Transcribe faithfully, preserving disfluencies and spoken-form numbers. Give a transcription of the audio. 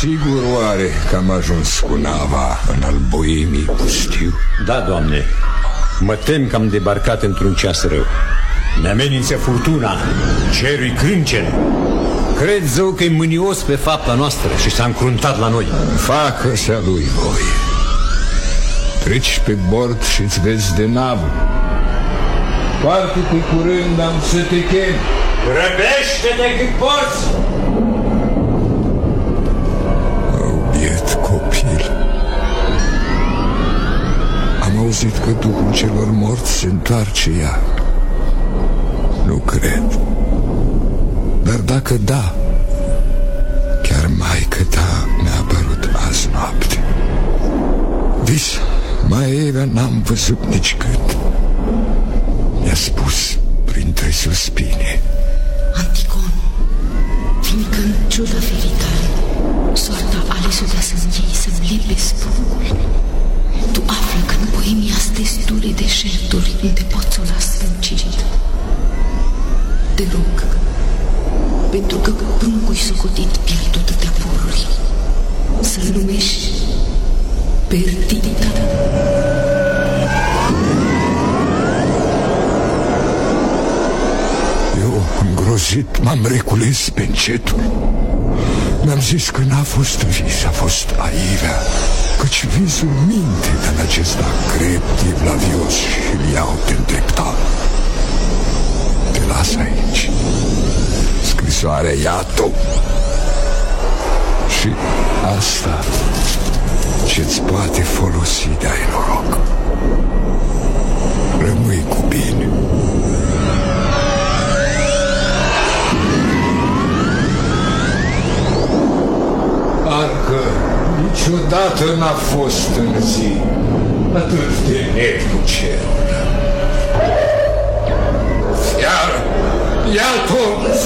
sigur oare că am ajuns cu nava în al Boemii pustiu? Da, Doamne. Mă tem că am debarcat într-un ceas rău. Ne amenință furtuna, cerul-i crâncen. Cred zău că-i mânios pe fapta noastră și s-a încruntat la noi. Facă-se-a lui voie. Treci pe bord și-ți vezi de navă. Foarte pe curând am să te chem. Grăbește-te cât poți! O, biet copil. Am auzit că Duhul celor morți se întoarce iar. Nu cred. Dar dacă da, chiar maică ta mi-a apărut azi noapte. Vis, mai Eva n-am văzut nici când. Mi-a spus printre suspine: Anticon, fiindcă în ciuda ferii tale, soarta a ales-o de-a să închei să-mi lepezi pruncul, tu află că în Boemia stestule deșerturi unde poți o las strâncit. Te rog, pentru că pruncul-i socotit pierd atâtea pururi, să-l numești Perdita. Eu, îngrozit, m-am recules pe încetul. Mi-am zis că n-a fost vis, a fost airea, căci visul minte, dar acesta crept evlavios și-l iau de îndreptat. Te las aici. Scrisoarea ia-tu. Și asta ce-ți poate folosi de-ai noroc. Rămâi cu bine. Parcă niciodată n-a fost în zi atât de net cu cerul. Iar, iată-o!